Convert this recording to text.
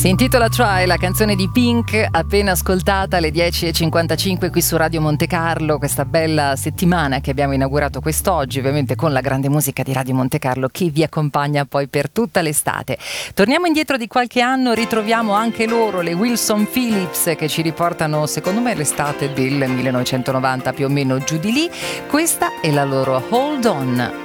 Si intitola Try, la canzone di Pink, appena ascoltata alle 10.55 qui su Radio Monte Carlo, questa bella settimana che abbiamo inaugurato quest'oggi, ovviamente con la grande musica di Radio Monte Carlo che vi accompagna poi per tutta l'estate. Torniamo indietro di qualche anno, ritroviamo anche loro, le Wilson Phillips, che ci riportano secondo me l'estate del 1990, più o meno giù di lì. Questa è la loro Hold On.